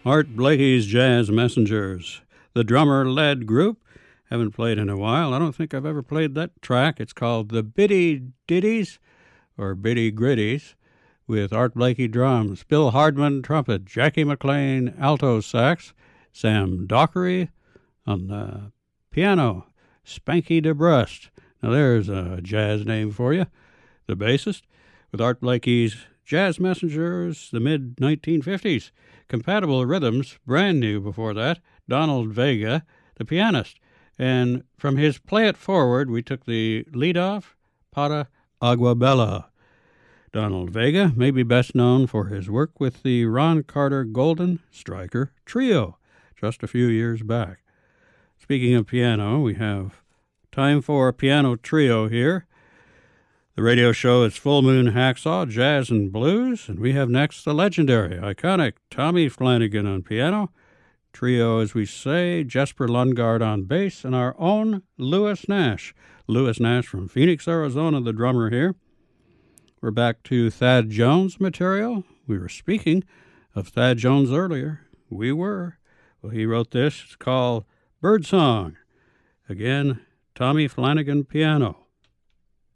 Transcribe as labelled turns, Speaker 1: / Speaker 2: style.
Speaker 1: Art Blakey's Jazz Messengers, the drummer-led group. Haven't played in a while. I don't think I've ever played that track. It's called the Biddy Ditties, or Biddy Gritties, with Art Blakey drums, Bill Hardman trumpet, Jackie McLean alto sax, Sam Dockery on the piano, Spanky DeBrust. Now there's a jazz name for you. The bassist, with Art Blakey's Jazz Messengers, the mid-1950s. Compatible Rhythms, brand new before that, Donald Vega, the pianist. And from his Play It Forward, we took the lead off, Para Agua Bella. Donald Vega may be best known for his work with the Ron Carter Golden Striker Trio just a few years back. Speaking of piano, we have time for a piano trio here. The radio show is Full Moon Hacksaw, Jazz and Blues, and we have next the legendary, iconic Tommy Flanagan on piano, trio, as we say, Jesper Lundgaard on bass, and our own Louis Nash. Louis Nash from Phoenix, Arizona, the drummer here. We're back to Thad Jones material. We were speaking of Thad Jones earlier. We were. Well, he wrote this. It's called Birdsong. Again, Tommy Flanagan piano.